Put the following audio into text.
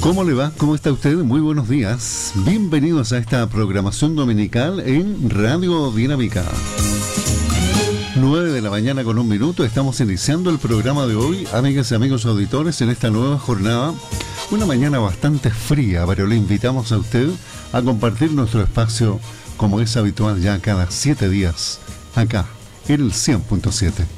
¿Cómo le va? ¿Cómo está usted? Muy buenos días. Bienvenidos a esta programación dominical en Radio Dinámica. 9 de la mañana con 1 minuto. Estamos iniciando el programa de hoy, amigas y amigos auditores, en esta nueva jornada. Una mañana bastante fría, pero le invitamos a usted a compartir nuestro espacio como es habitual ya cada 7 días, acá en el 100.7.